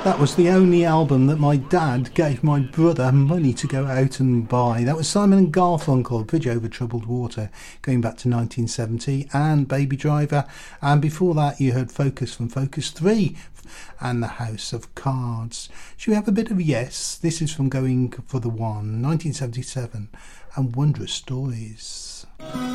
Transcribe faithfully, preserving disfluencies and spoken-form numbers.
That was the only album that my dad gave my brother money to go out and buy. That was Simon and Garfunkel, Bridge Over Troubled Water, going back to nineteen seventy, and Baby Driver. And before that, you heard Focus from Focus three and The House of Cards. Should we have a bit of Yes? This is from Going for the One, nineteen seventy-seven, and Wondrous Stories.